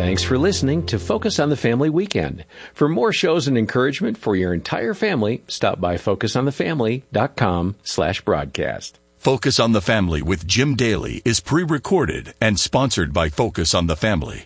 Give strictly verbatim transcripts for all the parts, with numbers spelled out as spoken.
Thanks for listening to Focus on the Family Weekend. For more shows and encouragement for your entire family, stop by focus on the family dot com slash broadcast. Focus on the Family with Jim Daly is pre-recorded and sponsored by Focus on the Family.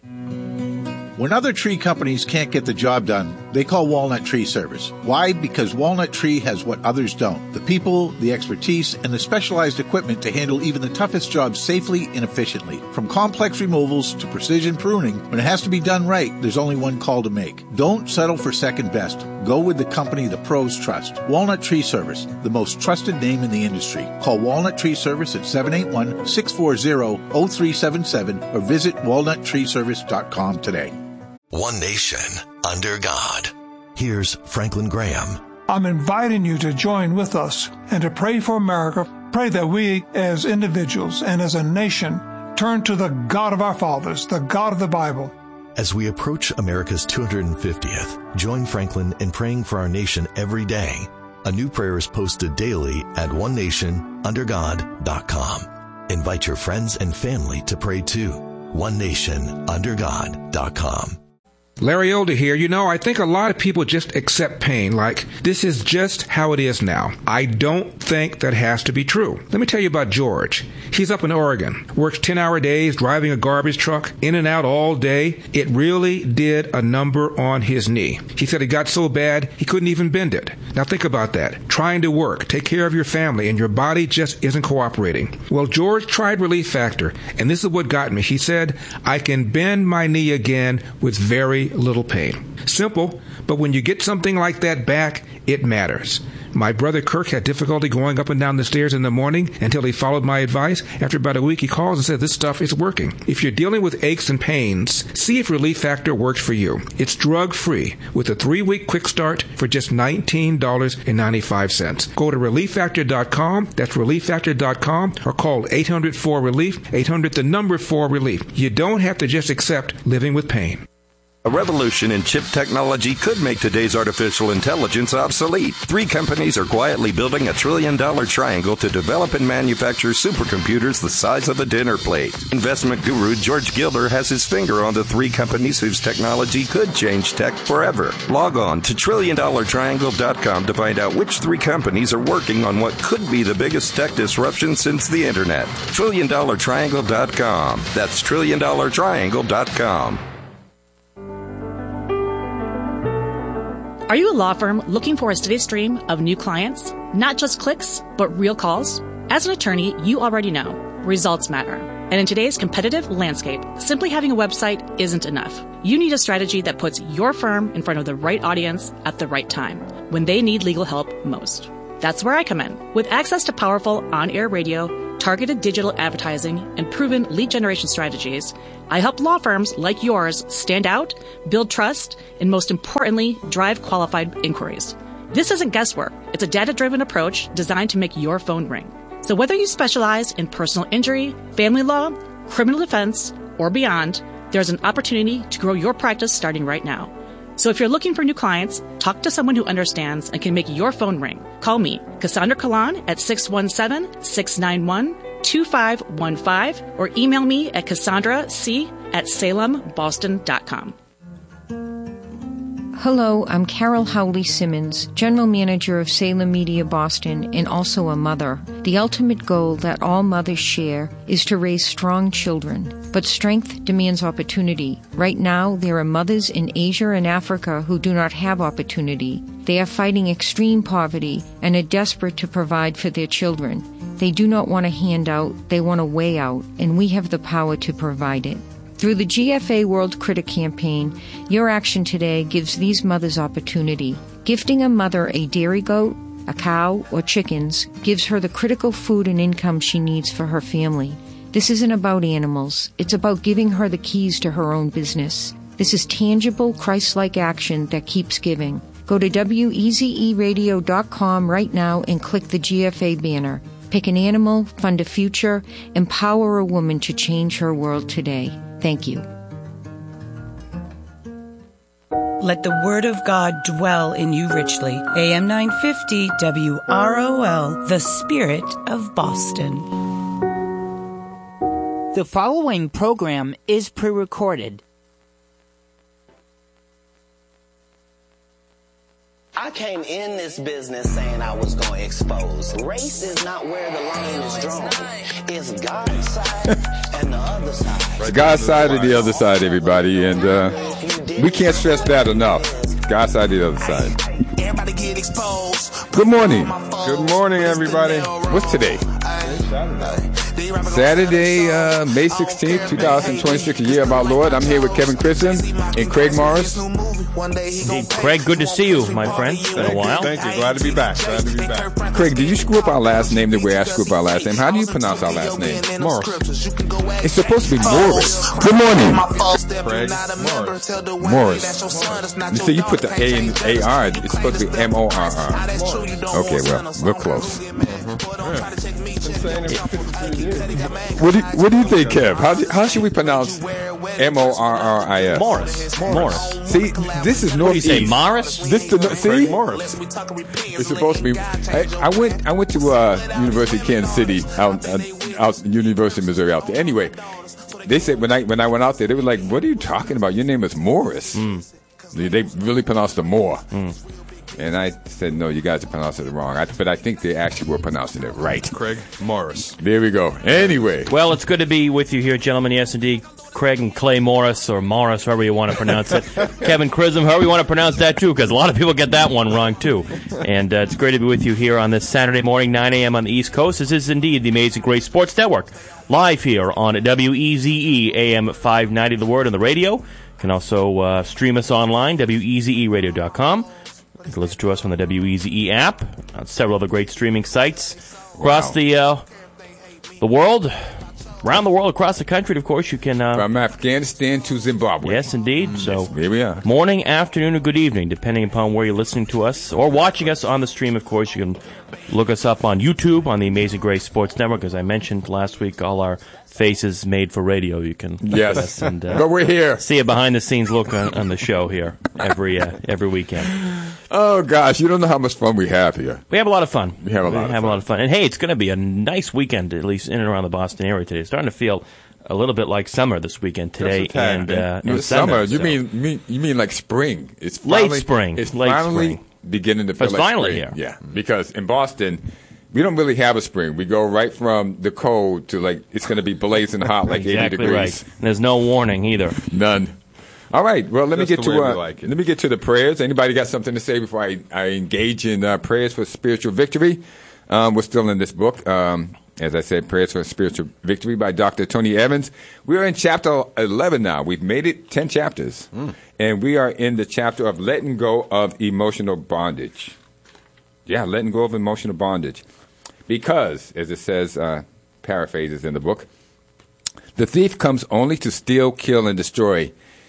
When other tree companies can't get the job done, they call Walnut Tree Service. Why? Because Walnut Tree has what others don't. The people, the expertise, and the specialized equipment to handle even the toughest jobs safely and efficiently. From complex removals to precision pruning, when it has to be done right, there's only one call to make. Don't settle for second best. Go with the company the pros trust. Walnut Tree Service, the most trusted name in the industry. Call Walnut Tree Service at seven eight one, six four zero, zero three seven seven or visit walnut tree service dot com today. One nation, under God. Here's Franklin Graham. I'm inviting you to join with us and to pray for America. Pray that we, as individuals and as a nation, turn to the God of our fathers, the God of the Bible. As we approach America's two hundred fiftieth, join Franklin in praying for our nation every day. A new prayer is posted daily at one nation under god dot com. Invite your friends and family to pray too. one nation under god dot com. Larry Older here. You know, I think a lot of people just accept pain like this is just how it is now. I don't think that has to be true. Let me tell you about George. He's up in Oregon, works ten-hour days, driving a garbage truck, in and out all day. It really did a number on his knee. He said it got so bad he couldn't even bend it. Now think about that. Trying to work, take care of your family, and your body just isn't cooperating. Well, George tried Relief Factor, and this is what got me. He said, I can bend my knee again with very little pain. Simple, but when you get something like that back, it matters. My brother Kirk had difficulty going up and down the stairs in the morning until he followed my advice. After about a week, he calls and says, this stuff is working. If you're dealing with aches and pains, see if Relief Factor works for you. It's drug-free with a three-week quick start for just nineteen dollars and ninety-five cents. Go to relief factor dot com, that's relief factor dot com, or call eight hundred four relief, eight hundred the number four relief. You don't have to just accept living with pain. A revolution in chip technology could make today's artificial intelligence obsolete. Three companies are quietly building a trillion-dollar triangle to develop and manufacture supercomputers the size of a dinner plate. Investment guru George Gilder has his finger on the three companies whose technology could change tech forever. Log on to trillion dollar triangle dot com to find out which three companies are working on what could be the biggest tech disruption since the Internet. trillion dollar triangle dot com. That's trillion dollar triangle dot com. Are you a law firm looking for a steady stream of new clients? Not just clicks, but real calls? As an attorney, you already know results matter. And in today's competitive landscape, simply having a website isn't enough. You need a strategy that puts your firm in front of the right audience at the right time, when they need legal help most. That's where I come in. With access to powerful on-air radio, targeted digital advertising, and proven lead generation strategies, I help law firms like yours stand out, build trust, and most importantly, drive qualified inquiries. This isn't guesswork. It's a data-driven approach designed to make your phone ring. So whether you specialize in personal injury, family law, criminal defense, or beyond, there's an opportunity to grow your practice starting right now. So if you're looking for new clients, talk to someone who understands and can make your phone ring. Call me, Cassandra Kalan, at six one seven, six nine one, two five one five or email me at cassandra c at salem boston dot com. Hello, I'm Carol Howley Simmons, General Manager of Salem Media Boston and also a mother. The ultimate goal that all mothers share is to raise strong children, but strength demands opportunity. Right now, there are mothers in Asia and Africa who do not have opportunity. They are fighting extreme poverty and are desperate to provide for their children. They do not want a handout, they want a way out, and we have the power to provide it. Through the G F A World Critter Campaign, your action today gives these mothers opportunity. Gifting a mother a dairy goat, a cow, or chickens gives her the critical food and income she needs for her family. This isn't about animals. It's about giving her the keys to her own business. This is tangible, Christ-like action that keeps giving. Go to W E Z E radio dot com right now and click the G F A banner. Pick an animal, fund a future, empower a woman to change her world today. Thank you. Let the word of God dwell in you richly. A M nine fifty W R O L, the Spirit of Boston. The following program is pre-recorded. I came in this business saying I was going to expose. Race is not where the line is drawn. It's God's side and the other side. It's God's side and the other side, everybody. And uh, we can't stress that enough. God's side and the other side. Everybody get exposed. Good morning. Good morning, everybody. What's today? Saturday, uh, May sixteenth, twenty twenty-six, a year of our Lord. I'm here with Kevin Christian and Craig Morris. Hey, Craig, good to see you, my friend. It's been a while. Thank you. Glad to be back. Glad to be back. Craig, did you screw up our last name the way I screw up our last name? How do you pronounce our last name? Morris. It's supposed to be Morris. Good morning. Craig Morris. Morris. You see, you put the A in A R. It's supposed to be M O R R. Okay, well, we're close. What do you, what do you think, Kev? How, do, how should we pronounce M O R R I S? Morris. Morris. See, this is northeast. What do you say, Morris? This to, see, Morris. It's supposed to be. I, I went. I went to uh, University of Kansas City, out, uh, out University of Missouri, out there. Anyway, they said when I when I went out there, they were like, "What are you talking about? Your name is Morris." Mm. They, they really pronounced the more. Mm. And I said, no, you guys are pronouncing it wrong. I, but I think they actually were pronouncing it right. Craig Morris. There we go. Anyway. Well, it's good to be with you here, gentlemen. Yes, indeed. Craig and Clay Morris, or Morris, however you want to pronounce it. Kevin Chrism, however you want to pronounce that, too, because a lot of people get that one wrong, too. And uh, it's great to be with you here on this Saturday morning, nine a.m. on the East Coast. This is indeed the Amazing Grace Sports Network, live here on W E Z E, A M five ninety, The Word, on the radio. You can also uh, stream us online, W E Z E radio dot com. You can listen to us on the W E Z E app, on several other great streaming sites across wow. the uh, the world, around the world, across the country. Of course, you can uh, from Afghanistan to Zimbabwe. Yes, indeed. Mm, so here we are. Morning, afternoon, or good evening, depending upon where you're listening to us or watching us on the stream. Of course, you can look us up on YouTube on the Amazing Grace Sports Network. As I mentioned last week, all our faces made for radio. You can yes, us and, uh, but we're here. See a behind the scenes look on, on the show here every uh, every weekend. Oh gosh, you don't know how much fun we have here. We have a lot of fun. We have a lot. We of have fun. a lot of fun. And hey, it's going to be a nice weekend, at least in and around the Boston area today. It's starting to feel a little bit like summer this weekend today and, uh, and summer. Sunday, you so. mean, mean you mean like spring? It's finally, late spring. It's late finally spring. beginning to feel it's like finally spring. here. Yeah, because in Boston, we don't really have a spring. We go right from the cold to like it's going to be blazing hot, like exactly eighty degrees. Right. And there's no warning either. None. All right. Well, let That's me get to uh, like let me get to the prayers. Anybody got something to say before I, I engage in uh, prayers for spiritual victory? Um, we're still in this book. Um, as I said, Prayers for Spiritual Victory by Doctor Tony Evans. We are in chapter eleven now. We've made it ten chapters, mm. and we are in the chapter of letting go of emotional bondage. Yeah, letting go of emotional bondage. Because, as it says, uh, paraphrases in the book, the thief comes only to steal, kill, and destroy.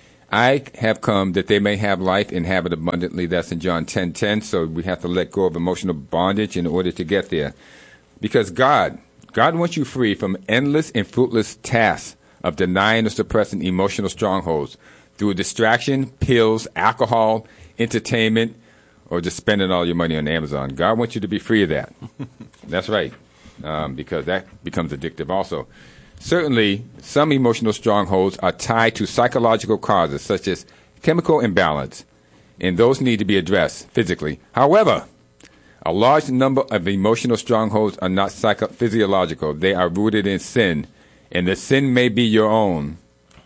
I have come that they may have life and have it abundantly. That's in John ten ten. So we have to let go of emotional bondage in order to get there. Because God, God wants you free from endless and fruitless tasks of denying or suppressing emotional strongholds through distraction, pills, alcohol, entertainment, or just spending all your money on Amazon. God wants you to be free of that. That's right, um, because that becomes addictive also. Certainly, some emotional strongholds are tied to psychological causes, such as chemical imbalance, and those need to be addressed physically. However, a large number of emotional strongholds are not psycho- physiological. They are rooted in sin, and the sin may be your own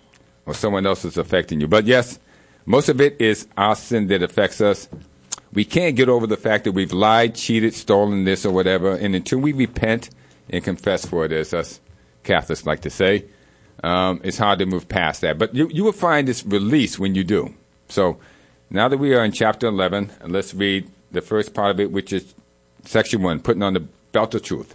or someone else's affecting you. But yes, most of it is our sin that affects us. We can't get over the fact that we've lied, cheated, stolen this or whatever, and until we repent and confess for it, as us Catholics like to say, um, it's hard to move past that. But you, you will find this release when you do. So now that we are in chapter eleven, and let's read the first part of it, which is section one, putting on the belt of truth.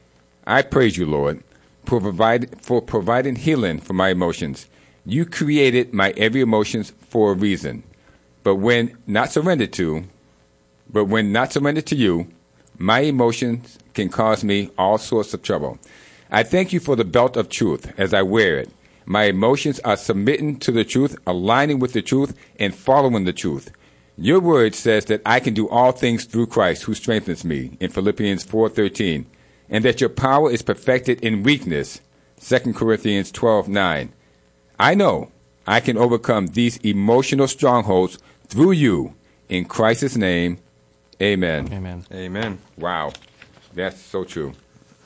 I praise you, Lord, for, provide, for providing healing for my emotions. You created my every emotions for a reason. But when not surrendered to, but when not surrendered to you, my emotions can cause me all sorts of trouble. I thank you for the belt of truth as I wear it. My emotions are submitting to the truth, aligning with the truth, and following the truth. Your word says that I can do all things through Christ who strengthens me in Philippians four thirteen, and that your power is perfected in weakness, Second Corinthians twelve nine. I know I can overcome these emotional strongholds through you. In Christ's name, Amen. Amen. Amen. Wow. That's so true.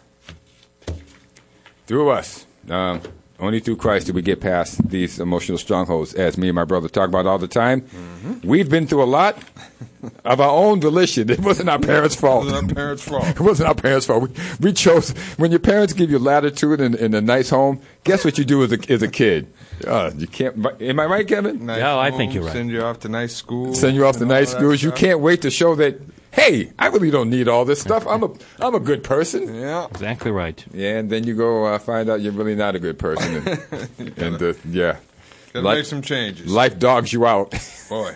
Through us. Um, only through Christ do we get past these emotional strongholds, as me and my brother talk about all the time. Mm-hmm. We've been through a lot of our own volition. It wasn't our parents' fault. It wasn't our parents' fault. It wasn't our parents' fault. We, we chose. When your parents give you latitude in, in a nice home, guess what you do as a, as a kid? Uh, you can't. Am I right, Kevin? Nice yeah, home, I think you're right. Send you off to nice schools. Send you off to nice schools. You can't wait to show that, hey, I really don't need all this stuff. I'm a I'm a good person. Yeah. Exactly right. Yeah, and then you go uh, find out you're really not a good person. And, and uh, yeah. Gotta life, make some changes. Life dogs you out. Boy.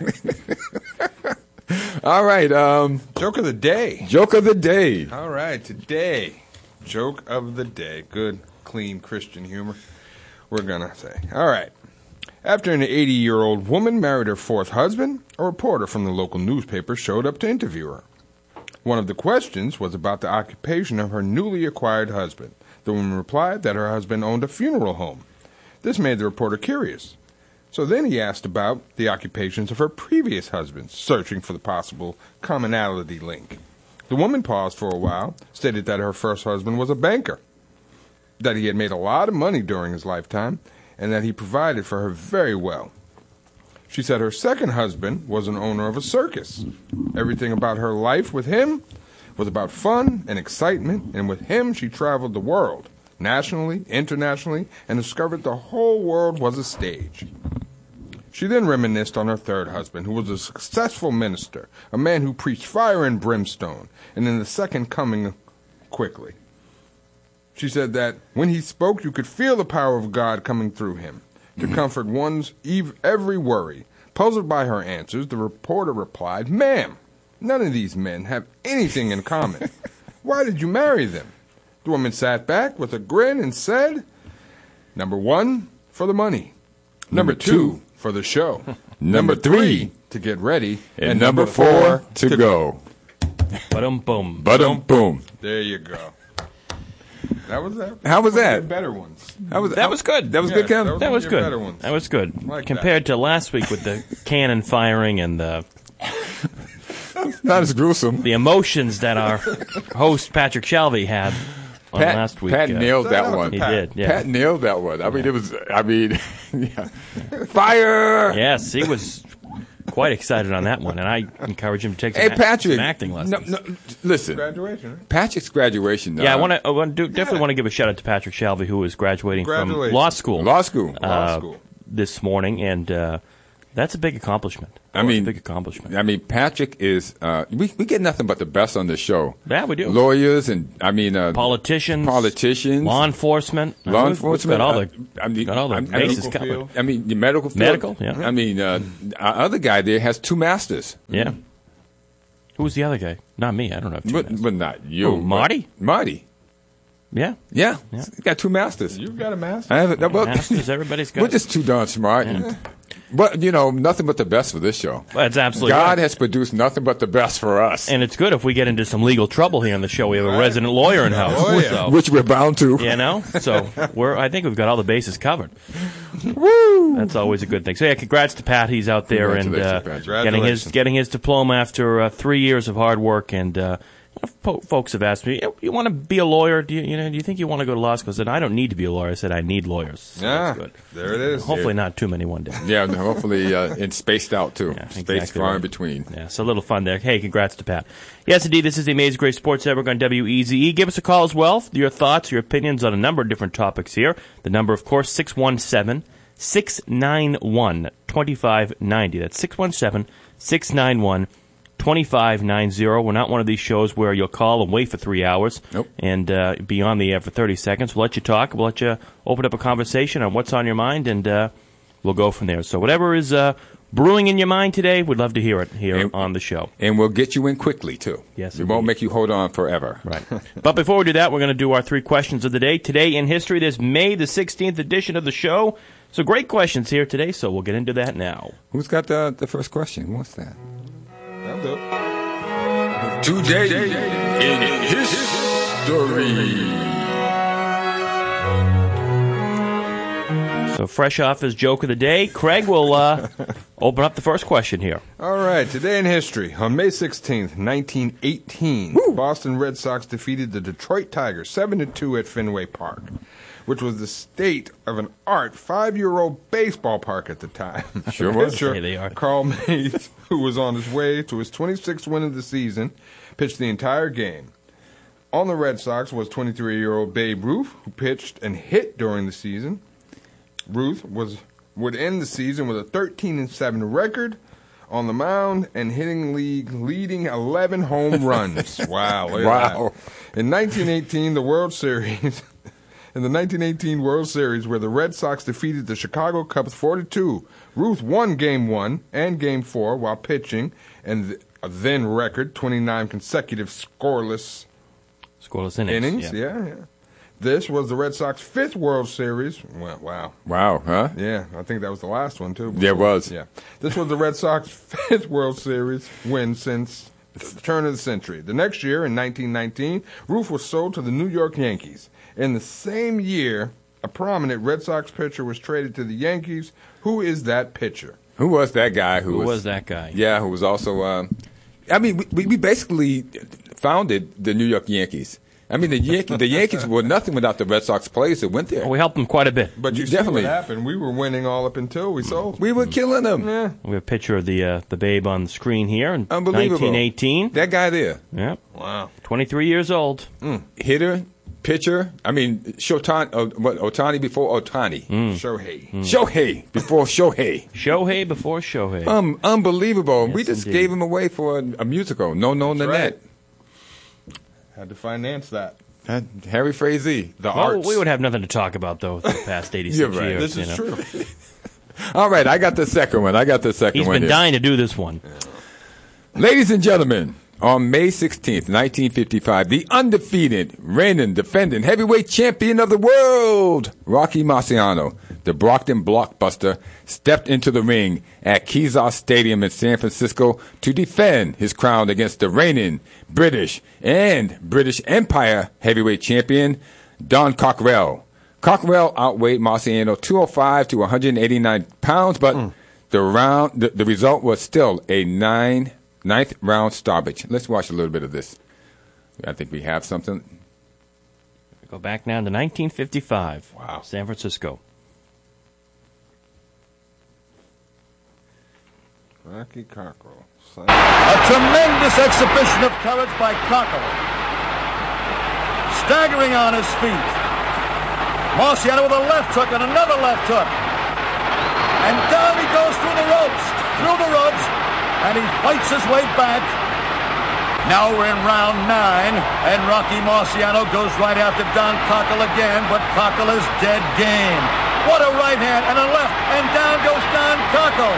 All right. Um, joke of the day. Joke of the day. All right, today. Joke of the day. Good, clean Christian humor, we're going to say. All right. After an eighty-year-old woman married her fourth husband, a reporter from the local newspaper showed up to interview her. One of the questions was about the occupation of her newly acquired husband. The woman replied that her husband owned a funeral home. This made the reporter curious. So then he asked about the occupations of her previous husbands, searching for the possible commonality link. The woman paused for a while, stated that her first husband was a banker, that he had made a lot of money during his lifetime, and that he provided for her very well. She said her second husband was an owner of a circus. Everything about her life with him was about fun and excitement, and with him she traveled the world, nationally, internationally, and discovered the whole world was a stage. She then reminisced on her third husband, who was a successful minister, a man who preached fire and brimstone, and in the second coming quickly. She said that when he spoke, you could feel the power of God coming through him to comfort one's every worry. Puzzled by her answers, the reporter replied, "Ma'am, none of these men have anything in common. Why did you marry them?" The woman sat back with a grin and said, "Number one, for the money. Number two, for the show. Number three, to get ready. And, and number four, to, to go." Ba-dum boom. Ba-dum boom. There you go. That was that. How was that? Better ones. That was that was good. That was yeah, good, Kevin. That was, that was good. Better ones. That was good. Like Compared that. to last week with the cannon firing and the not as gruesome. The emotions that our host Patrick Shelby had on Pat, last week. Pat uh, nailed that one. He did. Yeah. Pat nailed that one. I mean, it was. I mean, yeah. Fire. Yes, he was quite excited on that one, and I encourage him to take some, hey, a- Patrick, some acting lessons. No, no, listen, graduation. Right? Patrick's graduation. Yeah, uh, I want to. I want to definitely yeah. want to give a shout out to Patrick Shelby, who is graduating from law school. Law school. Uh, law school. This morning, and uh, that's a big accomplishment. I mean, a big accomplishment. I mean, Patrick is. Uh, we we get nothing but the best on this show. Yeah, we do. Lawyers and I mean, uh, politicians, politicians, law enforcement, law I mean, enforcement. Got all the, uh, I mean, got all the I, bases I mean, covered. I mean, the medical field. Medical, yeah. I mean, uh, our other guy there has two masters. Yeah. Who was the other guy? Not me. I don't know. If but, but not you. Oh, Marty. Marty. Yeah. Yeah. yeah. He's got two masters. You've got a master. I have it. Well, masters. Everybody's got. We're just too darn smart. Yeah. And, but, you know, nothing but the best for this show. That's absolutely God right. has produced nothing but the best for us. And it's good if we get into some legal trouble here on the show. We have a resident lawyer in house. Oh, yeah. So, which we're bound to. You know? So we're. I think we've got all the bases covered. Woo! That's always a good thing. So, yeah, congrats to Pat. He's out there and uh, getting his getting his diploma after uh, three years of hard work. And uh, po- folks have asked me, you want to be a lawyer? Do you, you know? Do you think you want to go to law school? I said, I don't need to be a lawyer. I said, I need lawyers. So yeah, that's good. There it is. Hopefully not too many one day. Yeah, hopefully uh, and spaced out, too. Yeah, spaced exactly far right. in between. Yeah, so a little fun there. Hey, congrats to Pat. Yes, indeed, this is the Amazing Grace Sports Network on W E Z E. Give us a call as well. Your thoughts, your opinions on a number of different topics here. The number, of course, six one seven, six nine one, two five nine zero. That's six one seven, six nine one, two five nine zero. We're not one of these shows where you'll call and wait for three hours nope. and uh, be on the air for thirty seconds. We'll let you talk. We'll let you open up a conversation on what's on your mind, and uh, we'll go from there. So whatever is uh, brewing in your mind today, we'd love to hear it here and, on the show. And we'll get you in quickly, too. Yes, We indeed. won't make you hold on forever. Right. But before we do that, we're going to do our three questions of the day. Today in history, this May the sixteenth edition of the show. So great questions here today, so we'll get into that now. Who's got the, the first question? Who wants that? That'll do. Today in history. So fresh off his joke of the day, Craig will uh, open up the first question here. All right, today in history, on May sixteenth, nineteen eighteen, Woo. Boston Red Sox defeated the Detroit Tigers seven to two at Fenway Park, which was the state of an art five-year-old baseball park at the time. Sure was. Pitcher Hey, they are. Carl Mays, who was on his way to his twenty-sixth win of the season, pitched the entire game. On the Red Sox was twenty-three-year-old Babe Ruth, who pitched and hit during the season. Ruth was would end the season with a thirteen and seven record on the mound and hitting league leading eleven home runs. Wow. Look at Wow. that. In nineteen eighteen, the World Series, in the nineteen eighteen World Series, where the Red Sox defeated the Chicago Cubs four to two, Ruth won Game one and Game four while pitching, and a then record twenty-nine consecutive scoreless Scoreless innings. innings. Yeah. Yeah, yeah. This was the Red Sox fifth World Series. Well, wow. Wow, huh? Yeah, I think that was the last one, too. Yeah, it was. Yeah. This was the Red Sox fifth World Series win since the turn of the century. The next year, in nineteen nineteen, Ruth was sold to the New York Yankees. In the same year, a prominent Red Sox pitcher was traded to the Yankees. Who is that pitcher? Who was that guy? Who, Who was, was that guy? Yeah, who was also. Um, I mean, we, we basically founded the New York Yankees. I mean, the Yankees, the Yankees were nothing without the Red Sox players that went there. Well, we helped them quite a bit. But you Definitely. see what happened. We were winning all up until we sold. We were killing them. Yeah. We have a picture of the uh, the babe on the screen here in Unbelievable. nineteen eighteen. That guy there. Yep. Wow. twenty-three years old. Mm. Hitter, pitcher. I mean, Shotan, uh, what, Otani before Otani. Mm. Shohei. Mm. Shohei before Shohei. Shohei before Shohei. Um, unbelievable. Yes, we just indeed. gave him away for a, a musical. No, no, That's Nanette. right. Had to finance that. Uh, Harry Frazee. The well, arts. we would have nothing to talk about, though, for the past eighty-six You're right. years. This is you know. true. All right, I got the second one. I got the second He's one been here. dying to do this one. Ladies and gentlemen, on May sixteenth, nineteen fifty-five, the undefeated, reigning, defending heavyweight champion of the world, Rocky Marciano, the Brockton blockbuster, stepped into the ring at Kezar Stadium in San Francisco to defend his crown against the reigning British and British Empire heavyweight champion, Don Cockrell. Cockrell outweighed Marciano two oh five to one eighty-nine pounds, but mm. the round, the, the result was still a nine ninth round stoppage. Let's watch a little bit of this. I think we have something. Go back now to nineteen fifty-five. Wow. San Francisco. Rocky Cockrell. A tremendous exhibition of courage by Cockrell. Staggering on his feet. Marciano with a left hook and another left hook. And down he goes through the ropes. Through the ropes. And he fights his way back. Now we're in round nine, and Rocky Marciano goes right after Don Cockrell again, but Cockrell is dead game. What a right hand and a left, and down goes Don Cockrell.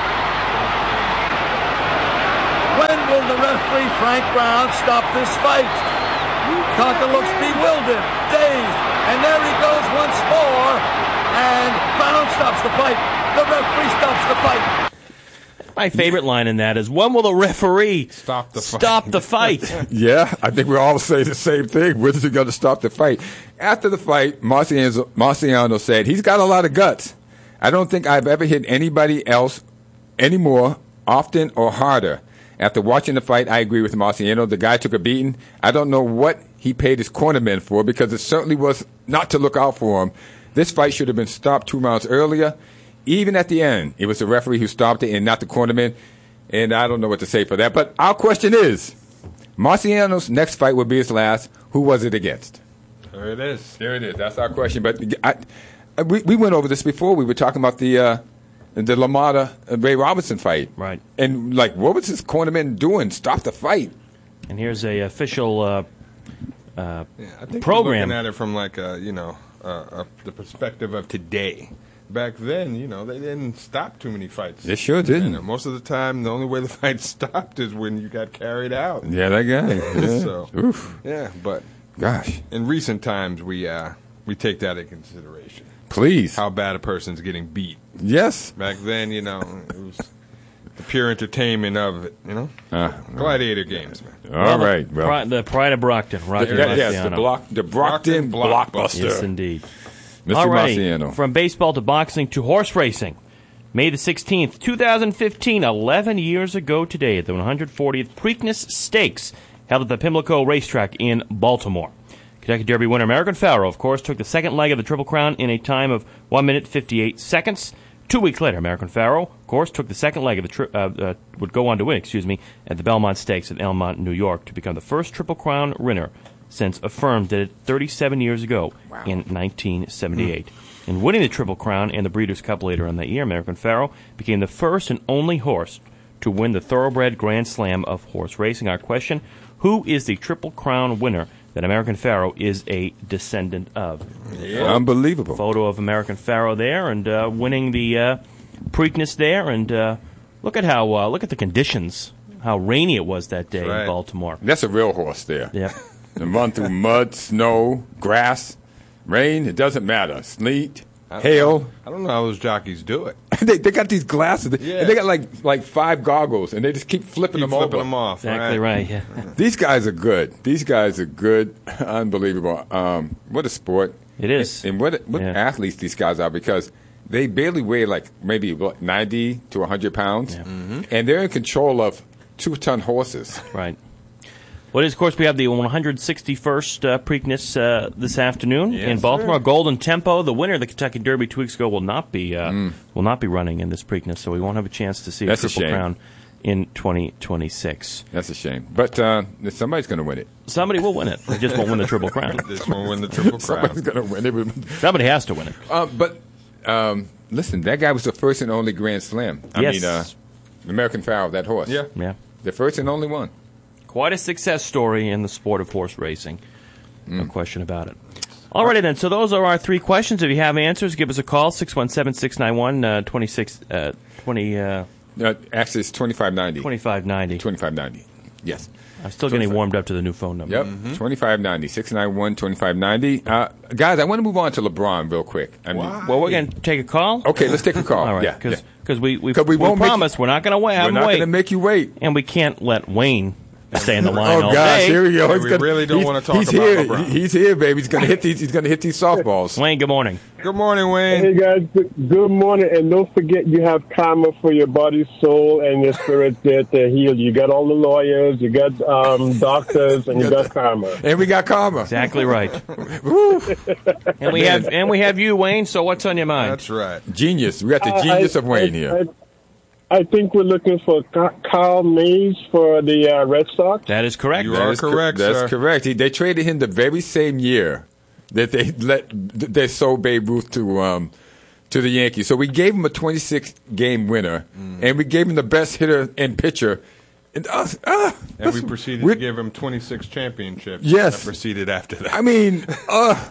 When will the referee, Frank Brown, stop this fight? Cockrell looks bewildered, dazed, and there he goes once more, and Brown stops the fight. The referee stops the fight. My favorite line in that is, when will the referee Stop the fight. stop the fight? Yeah, I think we all say the same thing. When is he going to stop the fight? After the fight, Marciano, Marciano said, he's got a lot of guts. I don't think I've ever hit anybody else any more, often, or harder. After watching the fight, I agree with Marciano. The guy took a beating. I don't know what he paid his cornermen for, because it certainly was not to look out for him. This fight should have been stopped two rounds earlier. Even at the end, it was the referee who stopped it and not the cornerman. And I don't know what to say for that. But our question is, Marciano's next fight will be his last. Who was it against? There it is. There it is. That's our question. But I, we, we went over this before. We were talking about the uh, the LaMotta uh, Ray Robinson fight. Right. And, like, what was his cornerman doing? Stop the fight. And here's a official uh, uh, Yeah, I think program. we're looking at it from, like, a, you know, uh, uh, the perspective of today. Back then, you know, they didn't stop too many fights. They sure didn't. You know, most of the time, the only way the fight stopped is when you got carried out. Yeah, that guy. Yeah. so, Oof. yeah, but Gosh. in recent times, we uh, we take that into consideration. Please. How bad a person's getting beat. Yes. Back then, you know, it was the pure entertainment of it, you know? Uh, Gladiator games, man. All right. Well, Pri- the Pride of Brockton. Rocky the, yes, Marciano. the, block, the Brockton, Brockton blockbuster. Yes, indeed. Mister Alrighty, Marciano. from baseball to boxing to horse racing. May the sixteenth, twenty fifteen, eleven years ago today, at the one hundred fortieth Preakness Stakes, held at the Pimlico Racetrack in Baltimore. Kentucky Derby winner American Pharoah, of course, took the second leg of the Triple Crown in a time of one minute fifty-eight seconds. Two weeks later, American Pharoah, of course, took the second leg of the tri- uh, uh, would go on to win, excuse me, at the Belmont Stakes in Elmont, New York, to become the first Triple Crown winner since a firm did it thirty-seven years ago wow. in nineteen seventy-eight. Mm. In winning the Triple Crown and the Breeders' Cup later in that year, American Pharoah became the first and only horse to win the Thoroughbred Grand Slam of horse racing. Our question, who is the Triple Crown winner that American Pharoah is a descendant of? Yeah, unbelievable. Photo of American Pharoah there and uh, winning the uh, Preakness there. And uh, look at how uh, look at the conditions, how rainy it was that day right. in Baltimore. That's a real horse there. Yeah. And run through mud, snow, grass. Rain, it doesn't matter. Sleet, hail. Know. I don't know how those jockeys do it. they they got these glasses. Yeah. And they got like like five goggles, and they just keep flipping keep them flipping over. them off. Exactly right. right Yeah. These guys are good. These guys are good. Unbelievable. Um, what a sport. It is. And, and what what yeah. athletes these guys are, because they barely weigh like maybe what, ninety to one hundred pounds, yeah. mm-hmm. and they're in control of two-ton horses. Right. Well, of course, we have the one hundred sixty-first uh, Preakness uh, this afternoon yes, in Baltimore. Sir. Golden Tempo, the winner of the Kentucky Derby two weeks ago, will not be uh, mm. will not be running in this Preakness, so we won't have a chance to see That's a Triple a shame. Crown in twenty twenty-six. That's a shame. But uh, somebody's going to win it. Somebody will win it. They just won't win the Triple Crown. This won't win the Triple Crown. Somebody's going to win it. Somebody has to win it. Uh, but um, listen, that guy was the first and only Grand Slam. I yes. mean, uh, American Pharoah, that horse. Yeah. Yeah. The first and only one. Quite a success story in the sport of horse racing. No mm. question about it. All righty then. So those are our three questions. If you have answers, give us a call, six one seven, six nine one, twenty-six, uh, twenty, uh, uh, actually, it's twenty-five ninety. twenty-five ninety. twenty-five ninety. Yes. I'm still getting warmed up to the new phone number. Yep. Mm-hmm. twenty-five ninety. six nine one, twenty-five ninety. Uh, guys, I want to move on to LeBron real quick. I mean, well, we're going to take a call. Okay, let's take a call. All right. Yeah. Because yeah. we, we, we, we won't promise we're not going to wait. We're not going to make you wait. And we can't let Wayne stay in the line oh all gosh, day. here we go. Hey, he's we gonna, really don't want to talk he's about here. LeBron. He's here, baby. He's gonna hit these. He's gonna hit these softballs. Wayne, good morning. Good morning, Wayne. Hey guys, good morning, and don't forget you have karma for your body, soul, and your spirit there to heal. You got all the lawyers, you got um, doctors, and you got karma. And we got karma. Exactly right. and we have and we have you, Wayne. So what's on your mind? That's right. Genius. We got the genius I, of Wayne I, here. I, I think we're looking for Carl Mays for the uh, Red Sox. That is correct. You that are is correct, co- sir. That's correct. He, they traded him the very same year that they let they sold Babe Ruth to um, to the Yankees. So we gave him a twenty-six game winner, mm. and we gave him the best hitter and pitcher. And, uh, uh, and we proceeded to give him twenty-six championships. Yes. That proceeded after that. I mean, uh,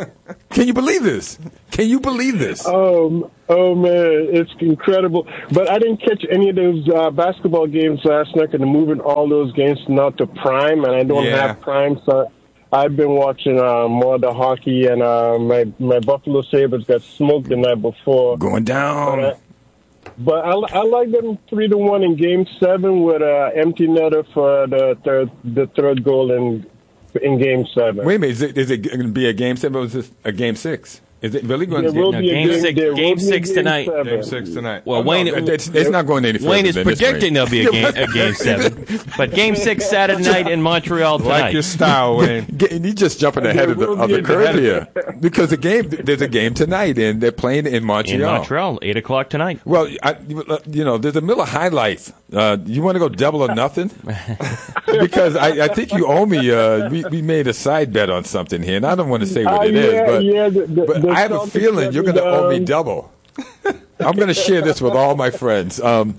can you believe this? Can you believe this? Um, oh, man, it's incredible. But I didn't catch any of those uh, basketball games last night, and they're moving all those games now to Prime, and I don't Yeah. have Prime, so I've been watching uh, more of the hockey, and uh, my, my Buffalo Sabres got smoked the night before. Going down. But, I, but I, I like them three to one in Game Seven with an empty netter for the third the third goal in in Game Seven. Wait a minute, is it, is it going to be a Game Seven or is this a Game Six? Is it really going There to be will No, be a game game, six- there game will be a six game tonight. seven. Game six tonight. Well, Oh, Wayne, no, it's, it's not going any further. Wayne is than this predicting range. there'll be a game, a game seven, but game six Saturday night in Montreal tonight. Like your style, Wayne. He's just jumping ahead of the, of the curve here because the game there's a game tonight and they're playing in Montreal. In Montreal, eight o'clock tonight. Well, I, you know, there's a Miller High Life. Uh, you want to go double or nothing? Because I, I think you owe me. Uh, we, we made a side bet on something here, and I don't want to say what Uh, it is, yeah, but, yeah, the- the- but the I have a Celtics feeling let you're me going to owe me down. double. I'm going to share this with all my friends. Um,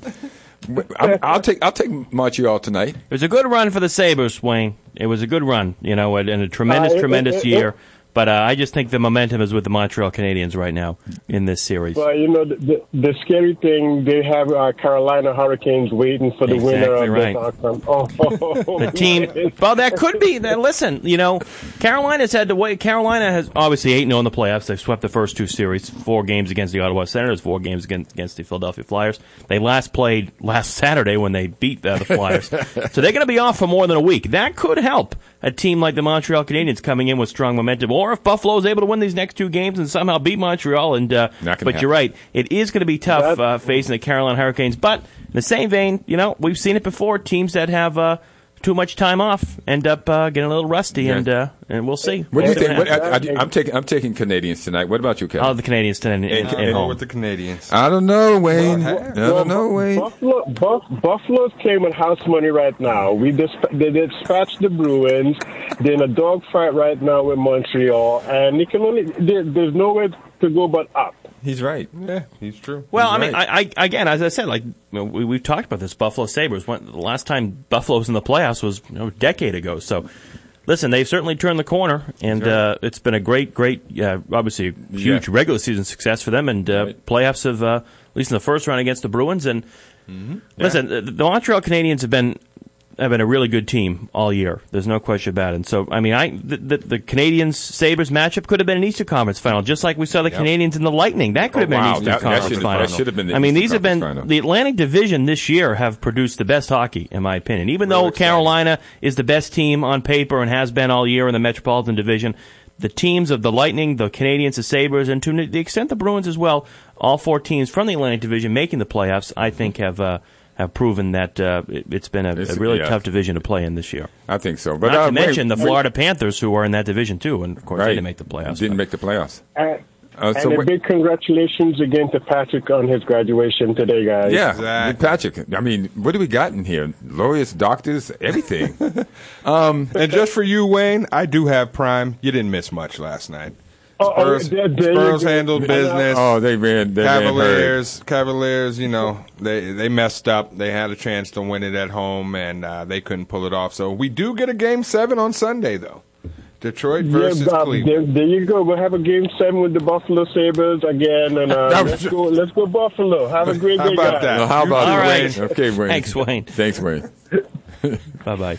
I'm, I'll take I'll take Montreal tonight. It was a good run for the Sabres, Wayne. It was a good run, you know, and a tremendous, Uh, it- tremendous it- it- year. But uh, I just think the momentum is with the Montreal Canadiens right now in this series. Well, you know, the, the, the scary thing, they have uh, Carolina Hurricanes waiting for the winner Exactly of right. this outcome. Oh, The team, well, that could be. That, listen, you know, Carolina's had to wait. Carolina has obviously eight and oh in the playoffs. They've swept the first two series, four games against the Ottawa Senators, four games against, against the Philadelphia Flyers. They last played last Saturday when they beat uh, the Flyers. So they're going to be off for more than a week. That could help a team like the Montreal Canadiens coming in with strong momentum, or if Buffalo is able to win these next two games and somehow beat Montreal. And uh, Not gonna but happen. you're right, it is going to be tough uh, facing the Carolina Hurricanes. But in the same vein, you know, we've seen it before. Teams that have uh, too much time off end up uh, getting a little rusty, Yeah. and uh, and we'll see. What do you We'll see think? What, happens. I, I, I'm taking I'm taking Canadians tonight. What about you, Kevin? Oh, the Canadians tonight in, in, And- in and- home. with the Canadians. I don't know, Wayne. I Well, don't know, Wayne. Buffalo, Buff, Buffalo's playing with house money right now. We disp- they dispatched the Bruins. They're in a dogfight right now with Montreal, and you can only there, there's nowhere to go but up. He's right. Yeah, he's true. Well, He's I mean, right. I, I again, as I said, like you know, we, we've talked about this. Buffalo Sabres. When, the last time Buffalo was in the playoffs was you know, a decade ago. So, listen, they've certainly turned the corner, and uh, it's been a great, great, uh, obviously a huge Yeah. regular season success for them, and uh, Right. playoffs have, uh, at least in the first round against the Bruins. And Mm-hmm. listen, the, the Montreal Canadiens have been have been a really good team all year. There's no question about it. And so, I mean, I the, the, the Canadians Sabres matchup could have been an Eastern Conference final, just like we saw the Yep. Canadians and the Lightning. That could have Oh, been wow. an Eastern That- that Conference should've- final. that should have been the I mean, Eastern these have been Conference final. the Atlantic Division this year have produced the best hockey, in my opinion. Even Real though exciting. Carolina is the best team on paper and has been all year in the Metropolitan Division, the teams of the Lightning, the Canadians, the Sabres, and to the extent the Bruins as well, all four teams from the Atlantic Division making the playoffs, I think have uh, have proven that uh, it, it's been a, It's- a really yeah. tough division to play in this year. I think so. But Not uh, to mention Wayne- the Florida Panthers, who are in that division too, and of course Right. they didn't make the playoffs. Didn't but- make the playoffs. And, Uh, so and a what- big congratulations again to Patrick on his graduation today, guys. Yeah, Exactly. Patrick. I mean, what do we got in here? Lawyers, doctors, everything. um, And just for you, Wayne, I do have Prime. You didn't miss much last night. Oh, oh, Spurs, there- there you Spurs go. handled business. oh, they ran. They ran herd. Cavaliers, Cavaliers, you know, they they messed up. They had a chance to win it at home, and uh, they couldn't pull it off. So we do get a game seven on Sunday, though. Detroit versus yeah, uh, Cleveland. there, there you go. We'll have a game seven with the Buffalo Sabres again, and uh, That was let's just- go. Let's go Buffalo. Have a great How day, about guys. that? Well, how about All it, right. Wayne? Okay, Wayne. Thanks, Wayne. Thanks, Wayne. Bye bye.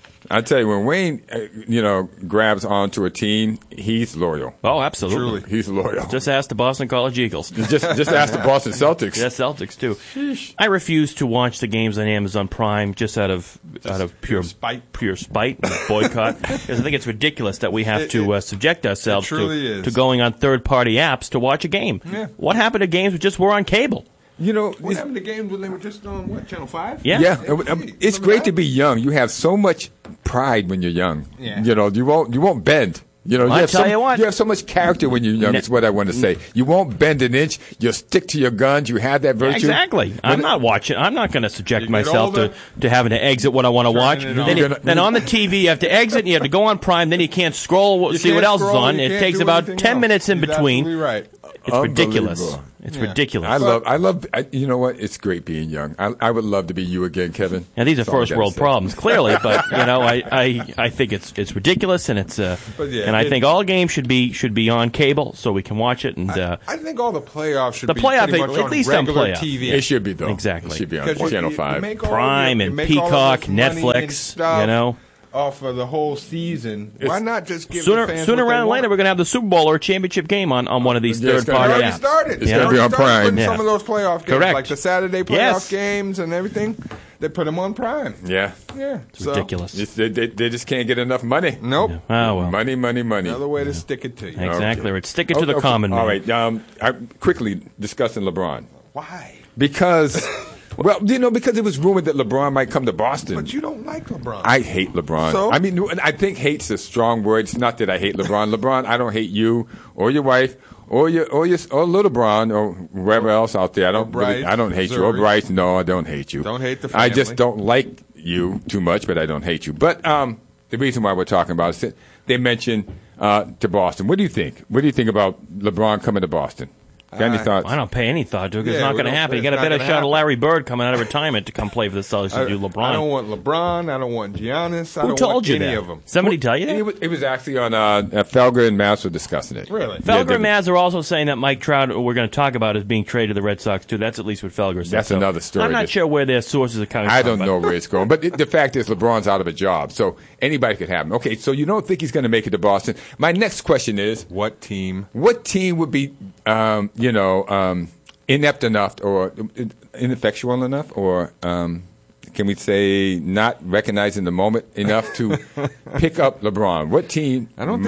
I tell you, when Wayne, uh, you know, grabs onto a team, he's loyal. Oh, absolutely. He's loyal. Just ask the Boston College Eagles. just, just ask the Boston Celtics. Yeah, Celtics too. I refuse to watch the games on Amazon Prime just out of out of pure spite. pure spite and boycott. Because I think it's ridiculous that we have It- to it- uh, subject ourselves truly to, is. to going on third party apps to watch a game. Yeah. What happened to games that just were on cable? You know, What happened to games when they were just on, what, Channel five? Yeah. yeah, it- um, it's great to be young. You have so much pride when you're young. Yeah. You know, you won't you won't bend. You know, Well, you I have tell some- you what. you have so much character when you're young. Ne- That's what I want to say. You won't bend an inch. You'll stick to your guns. You have that virtue. Exactly. I'm When- not watching. I'm not going to subject You get myself to, older, to having to exit what I want to watch. it Then, on. you- You're gonna- then on the T V, you have to exit. And you have to go on Prime. Then you can't scroll, You see what can't else is scroll, on. you It can't takes do about anything ten else. minutes in He's between. absolutely right. It's ridiculous. Unbelievable. It's Yeah. ridiculous. I love, I love, I, you know what? It's great being young. I, I would love to be you again, Kevin. Now these are That's all I first gotta world say. problems, clearly, but you know, I, I, I think it's it's ridiculous, and it's uh, But yeah, and I it- think all games should be should be on cable so we can watch it. And uh, I think all the playoffs should The be playoff- pretty much at on least on regular playoff. T V. It should be though. Exactly. It should be on Because you- Channel you Five. make all Prime of your- and you make Peacock, all of this money Netflix, and stuff you know. off of the whole season. Why not just give the Sooner fans sooner what they rather than want? later, we're going to have the Super Bowl or a championship game on, on one of these Yeah, it's third gonna It party already apps. started. It's They gonna be already on started Prime. putting Yeah. Some of those playoff games, Correct. like the Saturday playoff Yes. games and everything, they put them on Prime. Yeah. Yeah, It's so, ridiculous. It's- they, they, they just can't get enough money. Nope. Oh well. Money, money, money. Another way to stick it to you. Exactly. Okay. Right. Stick it to Okay, the okay. common man. All right. Um, I, quickly discussing LeBron. Why? Because, well, you know, because it was rumored that LeBron might come to Boston. But you don't like LeBron. I hate LeBron. So? I mean, I think hate's a strong word. It's not that I hate LeBron. LeBron, I don't hate you or your wife or your or your or little Bron or whoever else out there. I don't Bryce, really, I don't hate you or Missouri. Bryce. No, I don't hate you. Don't hate the I just family. don't like you too much, but I don't hate you. But um, the reason why we're talking about is that they mentioned uh, to Boston. What do you think? What do you think about LeBron coming to Boston? Got any I- thoughts? I don't pay any thought to it. 'Cause Yeah, it's not we going to don't- happen. You it's got a not better gonna shot happen. of Larry Bird coming out of retirement to come play for the Celtics I, than do LeBron. I don't want LeBron. I don't want Giannis. I Who don't told want you any that? of them. Somebody tell you that? It was, it was actually on uh, uh, Felger and Mavs were discussing it. Really? Yeah, Felger they- and Maz are also saying that Mike Trout, who we're going to talk about, is being traded to the Red Sox, too. That's at least what Felger said. That's So another story. I'm not That- sure where their sources are coming I from. don't know where it's going. But it, the fact is, LeBron's out of a job, so anybody could happen. Okay, so you don't think he's going to make it to Boston. My next question is, What team? what team would be, um, you know, um, inept enough or ineffectual enough or um, can we say not recognizing the moment enough to pick up LeBron? What team I don't think- might